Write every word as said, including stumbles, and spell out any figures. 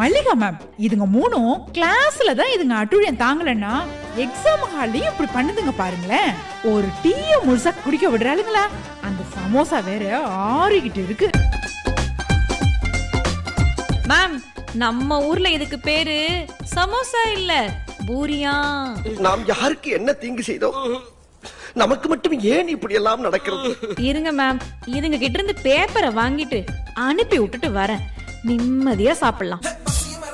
Mallika ma'am, இதுங்க மூணும் கிளாஸ்ல தான் இதுங்க அட்டுழியம் தாங்கலன்னா எக்ஸாம் ஹால்லயும் இப்படி பண்ணுதுங்க பாருங்களேன். ஒரு டீய முழுசா குடிக்க விடுறாளுங்களா, அந்த சமோசா வேற ஆறிக்கிட்டு இருக்கு. மேம், நம்ம ஊர்ல இதுக்கு பேரு சமோசா இல்ல, பூரியா. நாம் யாருக்கு என்ன தீங்கு செய்தோம்? நமக்கு மட்டும் ஏன் இப்படி எல்லாம் நடக்கிறது? இருங்க மேம், இதுங்க கிட்ட இருந்து பேப்பரை வாங்கிட்டு அனுப்பி விட்டுட்டு வரேன். நிம்மதியா சாப்பிடலாம்.